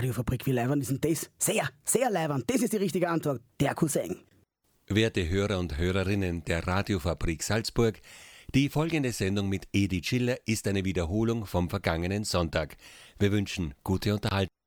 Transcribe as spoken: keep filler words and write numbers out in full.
Radiofabrik, wie leibend ist denn das? Sehr, sehr leibend. Das ist die richtige Antwort. Der Cousin. Werte Hörer und Hörerinnen der Radiofabrik Salzburg, die folgende Sendung mit Edi Schiller ist eine Wiederholung vom vergangenen Sonntag. Wir wünschen gute Unterhaltung.